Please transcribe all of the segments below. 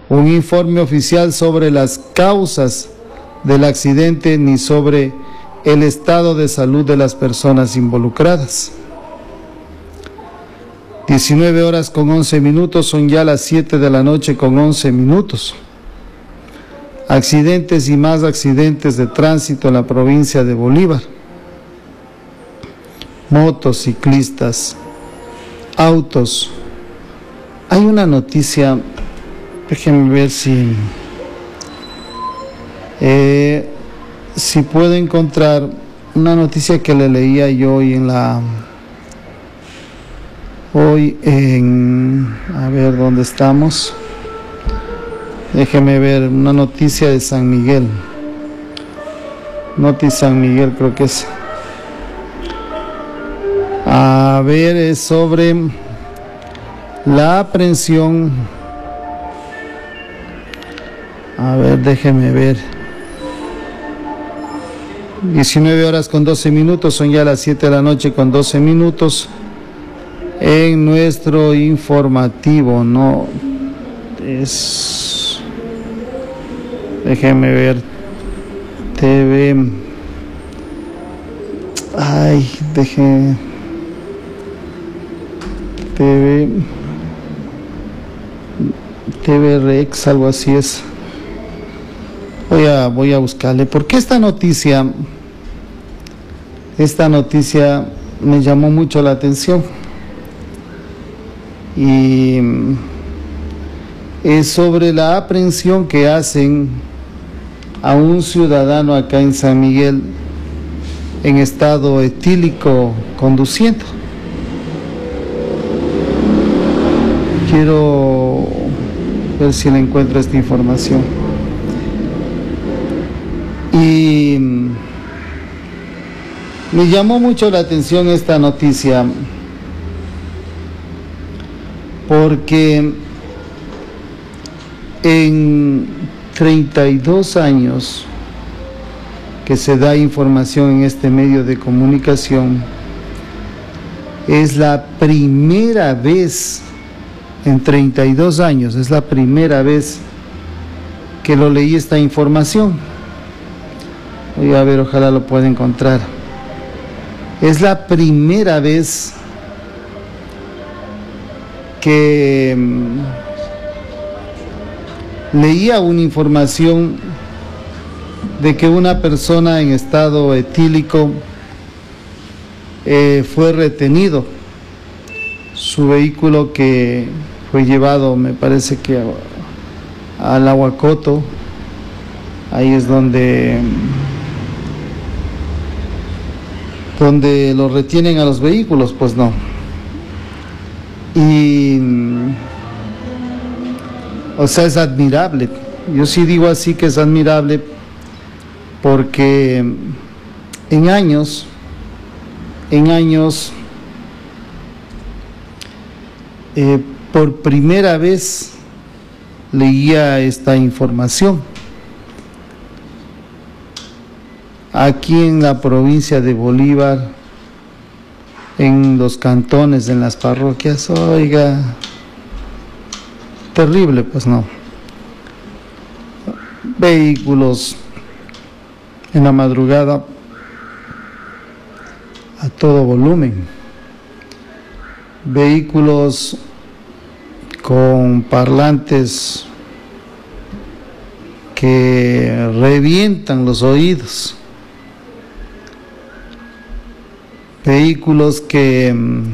un informe oficial sobre las causas del accidente ni sobre el estado de salud de las personas involucradas. 19:11, son ya las 7 de la noche con 11 minutos. Accidentes y más accidentes de tránsito en la provincia de Bolívar. Motociclistas, autos. Hay una noticia, déjenme ver si puedo encontrar una noticia que le leía yo hoy en, a ver dónde estamos. Déjeme ver, una noticia de San Miguel. Noticia San Miguel, creo que es. A ver, es sobre la aprehensión. A ver, déjeme ver. 19:12, son ya las 7 de la noche con 12 minutos. En nuestro informativo, no es, déjeme ver, TV, ay, TV Rex, algo así es. Voy a buscarle, porque esta noticia me llamó mucho la atención. Y es sobre la aprehensión que hacen a un ciudadano acá en San Miguel en estado etílico conduciendo. Quiero ver si le encuentro esta información. Y me llamó mucho la atención esta noticia porque en 32 años que se da información en este medio de comunicación, es la primera vez, en 32 años, es la primera vez que lo leí esta información. Voy a ver, ojalá lo pueda encontrar. Es la primera vez que leía una información de que una persona en estado etílico fue retenido. Su vehículo que fue llevado, me parece que al Aguacoto, ahí es donde lo retienen a los vehículos, pues no. Y, o sea, es admirable. Yo sí digo así que es admirable porque en años por primera vez leía esta información. Aquí en la provincia de Bolívar, en los cantones, en las parroquias, oiga, terrible, pues no. Vehículos en la madrugada a todo volumen, vehículos con parlantes que revientan los oídos, vehículos que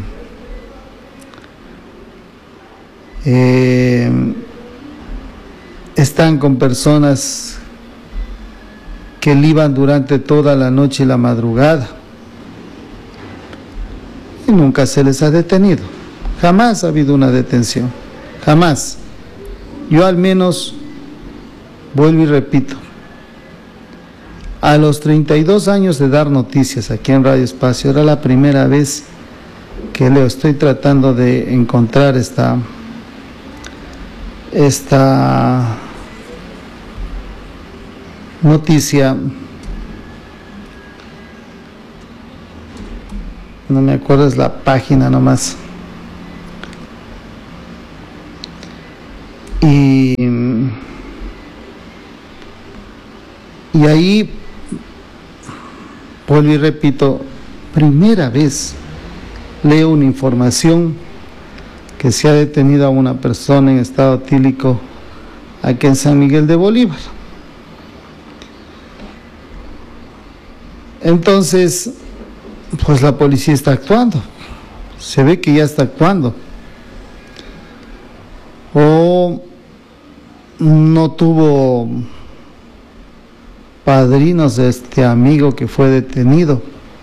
están con personas que liban durante toda la noche y la madrugada y nunca se les ha detenido. Jamás ha habido una detención, jamás. Yo al menos, vuelvo y repito, a los 32 años de dar noticias aquí en Radio Espacio, era la primera vez que leo. Estoy tratando de encontrar esta noticia. No me acuerdo, es la página nomás. Y Y ahí, vuelvo y repito, primera vez leo una información que se ha detenido a una persona en estado etílico aquí en San Miguel de Bolívar. Entonces, pues la policía está actuando, se ve que ya está actuando, o no tuvo padrinos de este amigo que fue detenido,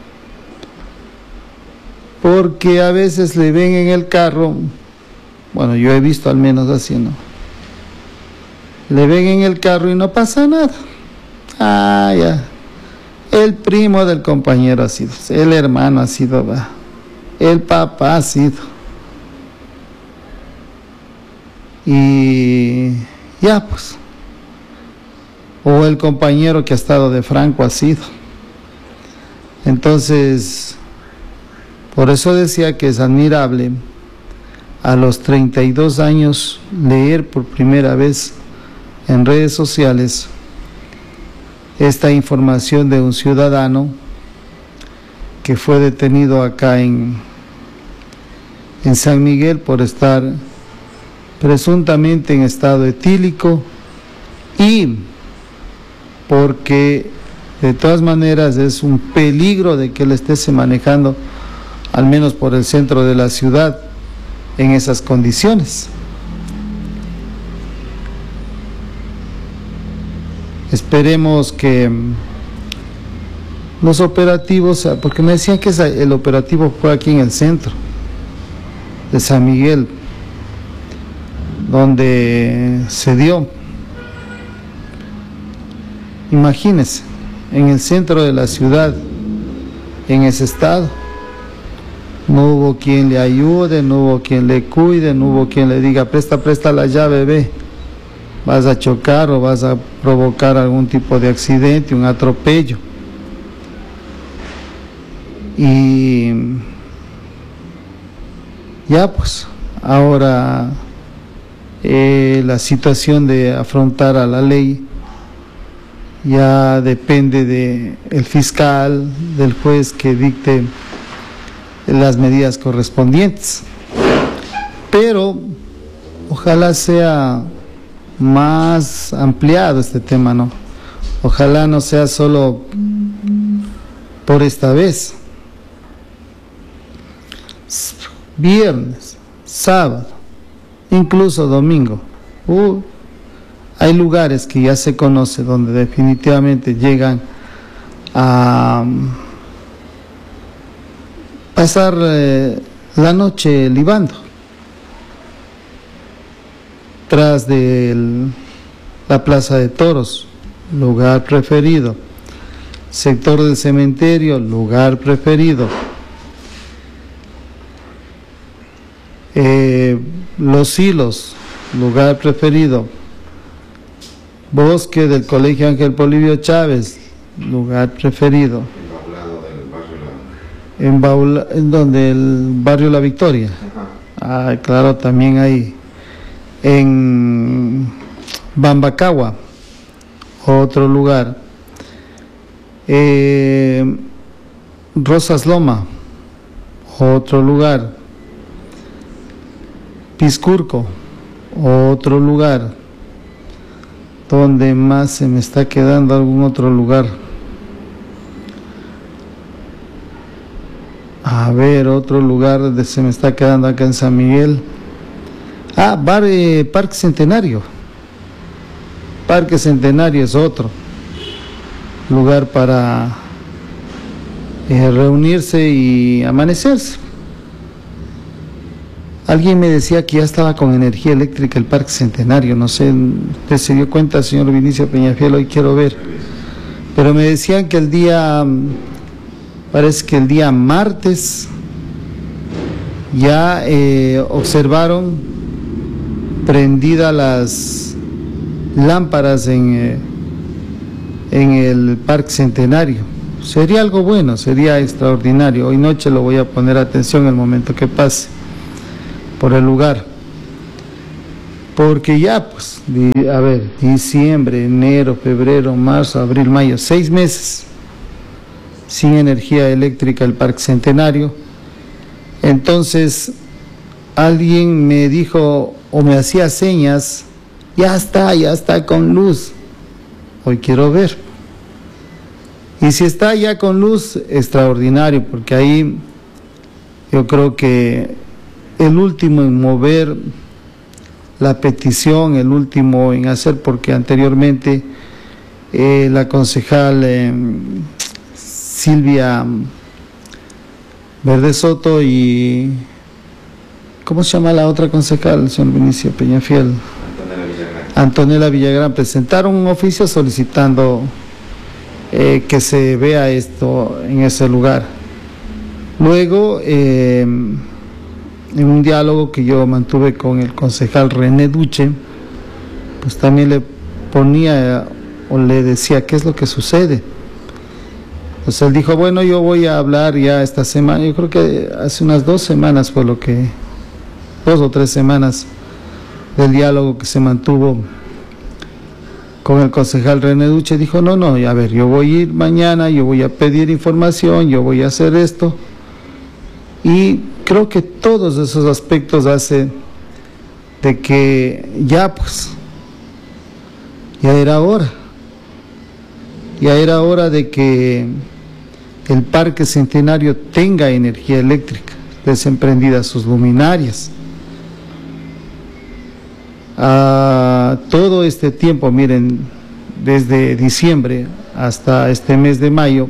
porque a veces le ven en el carro, bueno, yo he visto al menos así, ¿no? Le ven en el carro y no pasa nada. Ah, ya. El primo del compañero ha sido, el hermano ha sido, va. El papá ha sido. Y ya pues. O el compañero que ha estado de Franco ha sido. Entonces, por eso decía que es admirable a los 32 años leer por primera vez en redes sociales esta información de un ciudadano que fue detenido acá en San Miguel por estar presuntamente en estado etílico y porque de todas maneras es un peligro de que él esté manejando al menos por el centro de la ciudad en esas condiciones. Esperemos que los operativos, porque me decían que el operativo fue aquí en el centro de San Miguel, donde se dio. Imagínense, en el centro de la ciudad, en ese estado, no hubo quien le ayude, no hubo quien le cuide, no hubo quien le diga, presta la llave, ve. Vas a chocar o vas a provocar algún tipo de accidente, un atropello. Y ya pues, ahora la situación de afrontar a la ley ya depende del fiscal, del juez que dicte las medidas correspondientes. Pero ojalá sea más ampliado este tema, ¿no? Ojalá no sea solo por esta vez. Viernes, sábado, incluso domingo. Hay lugares que ya se conoce donde definitivamente llegan a pasar la noche libando. Tras de la Plaza de Toros, lugar preferido. Sector del cementerio, lugar preferido. Los Hilos, lugar preferido. Bosque del Colegio Ángel Polibio Chávez, lugar preferido. En donde el barrio La Victoria. Ah, claro, también ahí. En Bambacagua, otro lugar. Rosas Loma, otro lugar. Piscurco, otro lugar. ¿Dónde más se me está quedando algún otro lugar? A ver, otro lugar donde se me está quedando acá en San Miguel. Parque Centenario. Parque Centenario es otro lugar para reunirse y amanecerse. Alguien me decía que ya estaba con energía eléctrica el Parque Centenario, no sé, usted se dio cuenta, señor Vinicio Peñafiel, hoy quiero ver. Pero me decían que parece que el día martes ya observaron prendidas las lámparas en el Parque Centenario. Sería algo bueno, sería extraordinario. Hoy noche lo voy a poner atención el momento que pase por el lugar. porque ya pues, a ver, diciembre, enero, febrero, marzo, abril, mayo, 6 meses sin energía eléctrica el Parque Centenario. Entonces alguien me dijo o me hacía señas, ya está con luz, hoy quiero ver. Y si está ya con luz, extraordinario, porque ahí yo creo que el último en mover la petición, el último en hacer, porque anteriormente la concejal Silvia Verde Soto y ¿cómo se llama la otra concejal, señor Vinicio Peñafiel? Antonella Villagrán presentaron un oficio solicitando que se vea esto en ese lugar. Luego, en un diálogo que yo mantuve con el concejal René Duche, pues también le ponía o le decía qué es lo que sucede. Pues él dijo, bueno, yo voy a hablar ya esta semana, yo creo que hace unas 2 semanas fue 2 o 3 semanas del diálogo que se mantuvo con el concejal René Duche. Dijo, no, a ver, yo voy a ir mañana, yo voy a pedir información, yo voy a hacer esto. Y creo que todos esos aspectos hacen de que ya pues, ya era hora de que el Parque Centenario tenga energía eléctrica, desemprendidas sus luminarias. Todo este tiempo, miren, desde diciembre hasta este mes de mayo,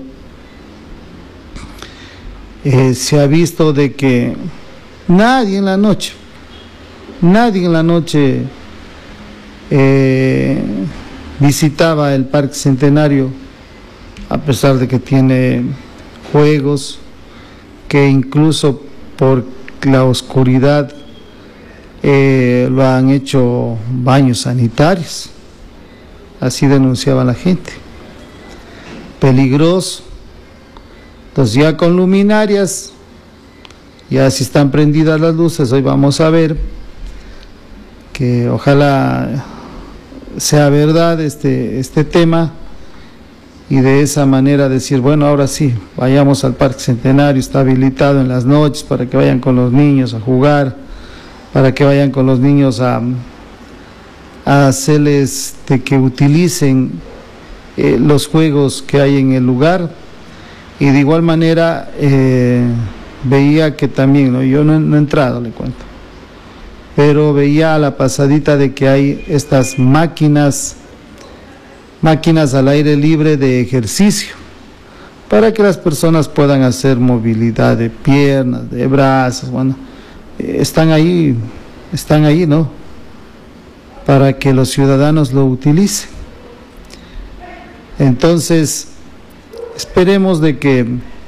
se ha visto de que nadie en la noche visitaba el Parque Centenario, a pesar de que tiene juegos, que incluso por la oscuridad lo han hecho baños sanitarios, así denunciaba la gente, peligroso. Entonces ya con luminarias, ya si están prendidas las luces, hoy vamos a ver que ojalá sea verdad este tema, y de esa manera decir, bueno, ahora sí, vayamos al Parque Centenario, está habilitado en las noches para que vayan con los niños a jugar, para que vayan con los niños a hacerles de que utilicen los juegos que hay en el lugar. Y de igual manera veía que también, ¿no? Yo no he entrado, le cuento, pero veía a la pasadita de que hay estas máquinas al aire libre de ejercicio, para que las personas puedan hacer movilidad de piernas, de brazos. Bueno, están ahí, ¿no? Para que los ciudadanos lo utilicen. Entonces, esperemos de que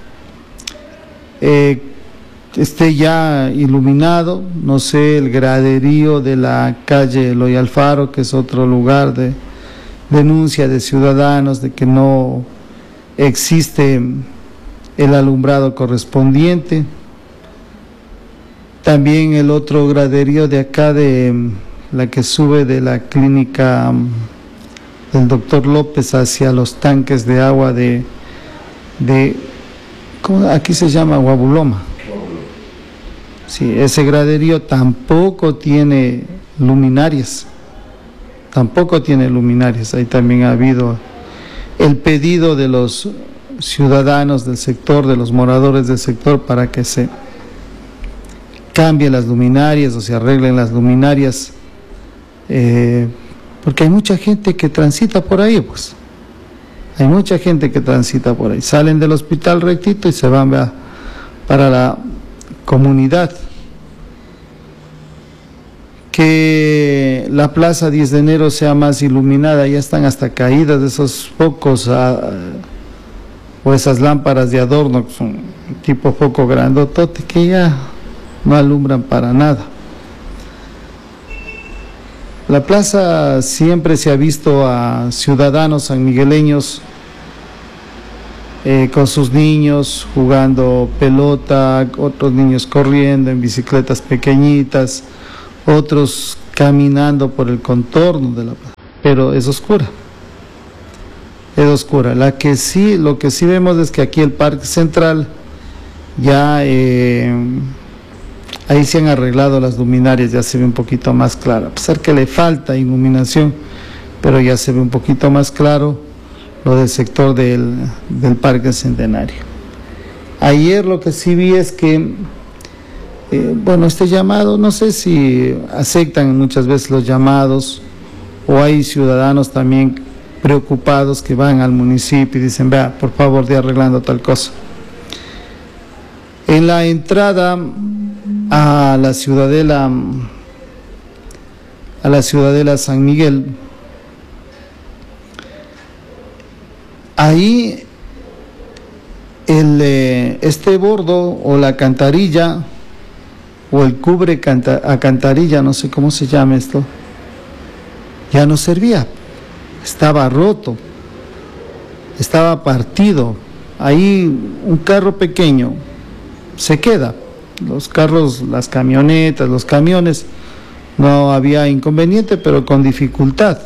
esté ya iluminado, no sé, el graderío de la calle Eloy Alfaro, que es otro lugar de denuncia de ciudadanos de que no existe el alumbrado correspondiente. También el otro graderío de acá, de la que sube de la clínica del doctor López hacia los tanques de agua de ¿cómo? Aquí se llama Guabuloma. Sí, ese graderío tampoco tiene luminarias. Ahí también ha habido el pedido de los ciudadanos del sector, de los moradores del sector, para que se cambien las luminarias o se arreglen las luminarias, porque hay mucha gente que transita por ahí, pues. Hay mucha gente que transita por ahí. Salen del hospital rectito y se van para la comunidad. Que la plaza 10 de enero sea más iluminada, ya están hasta caídas de esos focos o esas lámparas de adorno, que son tipo foco grandotote, que ya no alumbran para nada. La plaza siempre se ha visto a ciudadanos sanmigueleños con sus niños jugando pelota, otros niños corriendo en bicicletas pequeñitas, otros caminando por el contorno de la plaza, pero es oscura. Es oscura. Lo que sí vemos es que aquí el Parque Central ya ahí se han arreglado las luminarias, ya se ve un poquito más claro, a pesar que le falta iluminación, pero ya se ve un poquito más claro lo del sector del Parque Centenario. Ayer lo que sí vi es que este llamado, no sé si aceptan muchas veces los llamados, o hay ciudadanos también preocupados que van al municipio y dicen, vea, por favor, de arreglando tal cosa. En la entrada a la ciudadela San Miguel, ahí este bordo o la cantarilla o el cubre a cantarilla, no sé cómo se llama esto, ya no servía, estaba roto, estaba partido. Ahí un carro pequeño se queda, los carros, las camionetas, los camiones, no había inconveniente, pero con dificultad.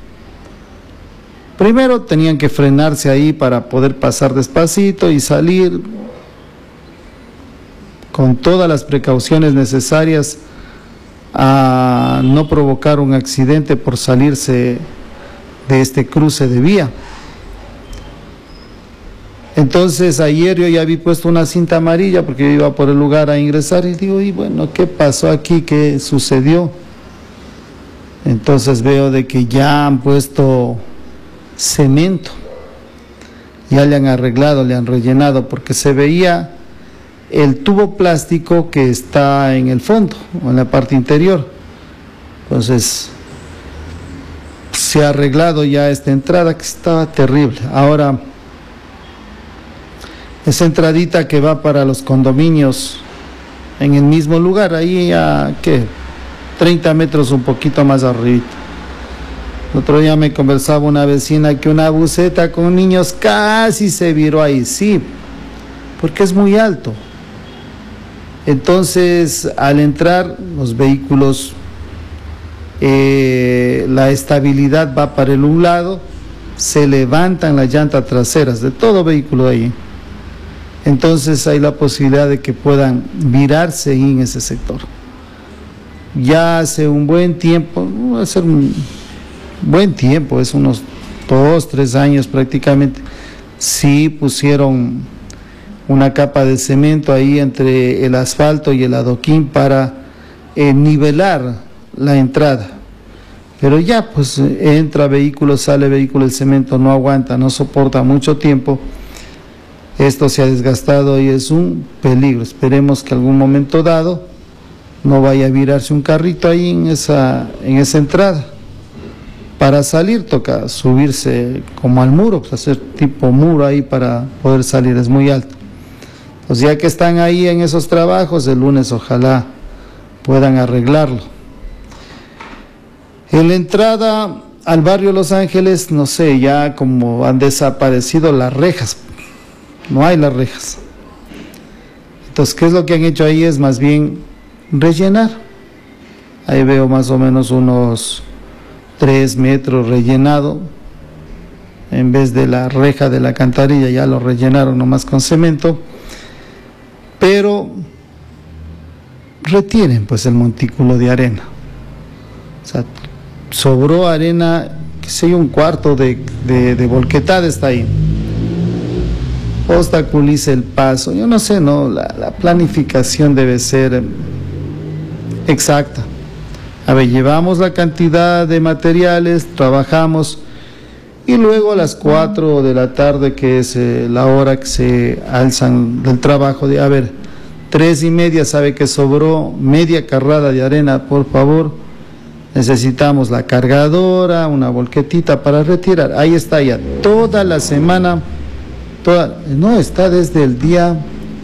Primero tenían que frenarse ahí para poder pasar despacito y salir con todas las precauciones necesarias a no provocar un accidente por salirse de este cruce de vía. Entonces ayer yo ya había puesto una cinta amarilla porque yo iba por el lugar a ingresar y digo, y bueno, ¿qué pasó aquí? ¿Qué sucedió? Entonces veo de que ya han puesto cemento, ya le han arreglado, le han rellenado, porque se veía el tubo plástico que está en el fondo o en la parte interior. Entonces se ha arreglado ya esta entrada que estaba terrible. Ahora esa entradita que va para los condominios en el mismo lugar, ahí a 30 metros un poquito más arriba. El otro día me conversaba una vecina que una buseta con niños casi se viró ahí, sí, porque es muy alto. Entonces, al entrar los vehículos, la estabilidad va para el un lado, se levantan las llantas traseras de todo vehículo ahí. Entonces hay la posibilidad de que puedan virarse en ese sector. Ya hace un buen tiempo, va a ser un buen tiempo, es unos 2, 3 años prácticamente, sí pusieron una capa de cemento ahí entre el asfalto y el adoquín para nivelar la entrada. Pero ya pues entra vehículo, sale vehículo, el cemento no aguanta, no soporta mucho tiempo. Esto se ha desgastado y es un peligro. Esperemos que algún momento dado no vaya a virarse un carrito ahí en esa entrada. Para salir toca subirse como al muro, pues hacer tipo muro ahí para poder salir, es muy alto. Pues ya que están ahí en esos trabajos, el lunes ojalá puedan arreglarlo. En la entrada al barrio Los Ángeles, no sé, ya como han desaparecido las rejas, no hay las rejas. Entonces, ¿qué es lo que han hecho ahí? Es más bien rellenar. Ahí veo más o menos unos 3 metros rellenado. En vez de la reja de la alcantarilla, ya lo rellenaron nomás con cemento. Pero retienen pues el montículo de arena. O sea, sobró arena, que sé yo, un cuarto de volquetada está ahí. Obstaculiza el paso, yo no sé, no, la planificación debe ser exacta. A ver, llevamos la cantidad de materiales, trabajamos y luego a las 4 de la tarde, que es la hora que se alzan del trabajo, de 3:30, sabe que sobró media carrada de arena, por favor, necesitamos la cargadora, una volquetita para retirar. Ahí está ya, toda la semana. No, está desde el día,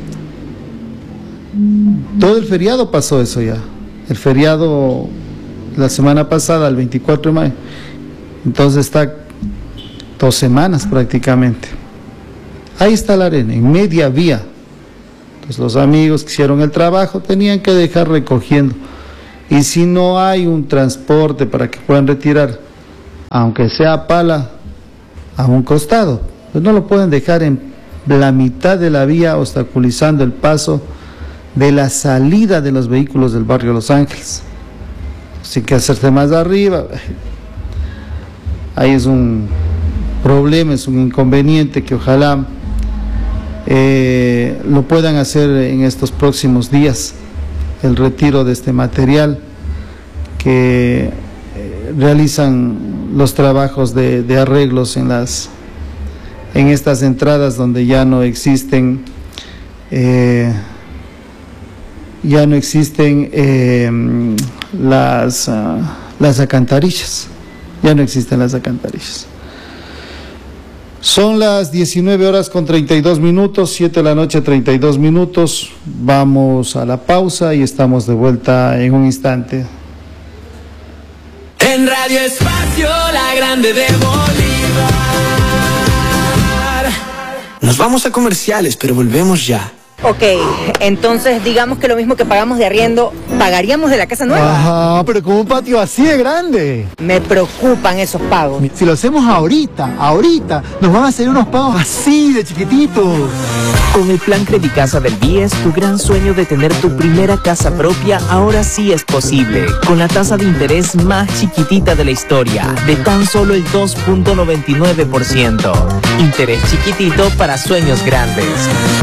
todo el feriado pasó eso ya, el feriado la semana pasada, el 24 de mayo, entonces está 2 semanas prácticamente. Ahí está la arena, en media vía. Entonces los amigos que hicieron el trabajo tenían que dejar recogiendo, Y si no hay un transporte para que puedan retirar, aunque sea pala, a un costado, pues no lo pueden dejar en la mitad de la vía, obstaculizando el paso de la salida de los vehículos del barrio Los Ángeles. Así que hacerse más arriba, ahí es un problema, es un inconveniente que ojalá lo puedan hacer en estos próximos días, el retiro de este material que realizan los trabajos de arreglos en estas entradas donde ya no existen las alcantarillas, ya no existen las alcantarillas. Son las 19 horas con 32 minutos, 7 de la noche 32 minutos, vamos a la pausa y estamos de vuelta en un instante. En Radio Espacio, la grande de Bolívar. Nos vamos a comerciales, pero volvemos ya. Ok, entonces digamos que lo mismo que pagamos de arriendo, ¿pagaríamos de la casa nueva? Ajá, pero con un patio así de grande. Me preocupan esos pagos. Si lo hacemos ahorita, nos van a hacer unos pagos así de chiquititos. Con el plan Credicasa del BIES, tu gran sueño de tener tu primera casa propia ahora sí es posible. Con la tasa de interés más chiquitita de la historia, de tan solo el 2.99%. Interés chiquitito para sueños grandes.